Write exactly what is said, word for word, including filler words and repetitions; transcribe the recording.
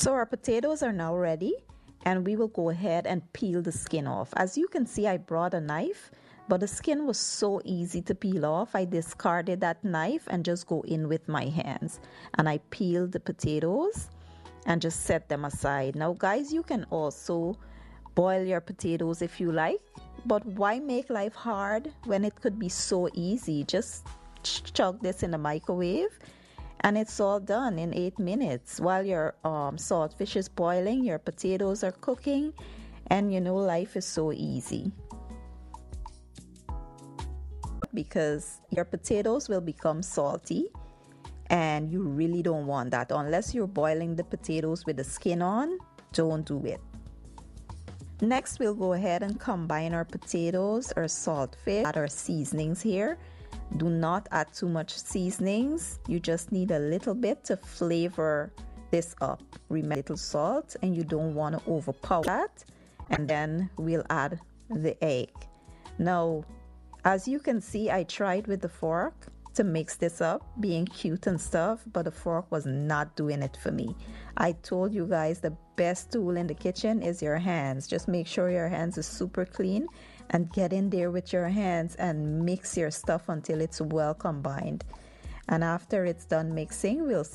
So our potatoes are now ready, and we will go ahead and peel the skin off. As you can see, I brought a knife, but the skin was so easy to peel off. I discarded that knife and just go in with my hands, and I peeled the potatoes and just set them aside. Now guys, you can also boil your potatoes if you like, but why make life hard when it could be so easy? Just chuck this in the microwave and it's all done in eight minutes. While your um, saltfish is boiling, your potatoes are cooking, and you know, life is so easy. Because your potatoes will become salty, and you really don't want that. Unless you're boiling the potatoes with the skin on, don't do it. Next, we'll go ahead and combine our potatoes, our saltfish, add our seasonings here. Do not add too much seasonings. You just need a little bit to flavor this up. Remember, little salt, and you don't want to overpower that. And then we'll add the egg. Now, as you can see, I tried with the fork to mix this up, being cute and stuff, but the fork was not doing it for me. I told you guys the best tool in the kitchen is your hands. Just make sure your hands are super clean and get in there with your hands and mix your stuff until it's well combined. And after it's done mixing, we'll